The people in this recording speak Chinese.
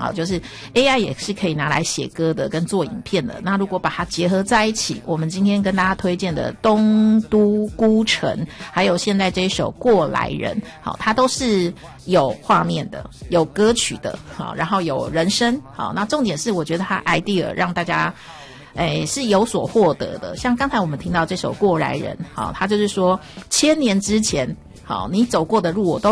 好，就是 AI 也是可以拿来写歌的跟做影片的。那如果把它结合在一起，我们今天跟大家推荐的东都孤城，还有现在这一首过来人，好，它都是有画面的，有歌曲的，好，然后有人声，好，那重点是我觉得它 idea 让大家是有所获得的。像刚才我们听到这首过来人，好，他就是说1000年之前，好，你走过的路我都